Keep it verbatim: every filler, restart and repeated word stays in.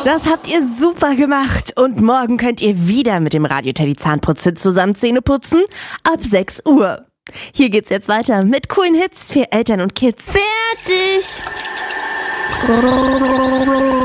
Das habt ihr super gemacht. Und morgen könnt ihr wieder mit dem Radio Teddy Zahnputz-Hit zusammen Zähne putzen. Ab sechs Uhr. Hier geht's jetzt weiter mit coolen Hits für Eltern und Kids. Fertig.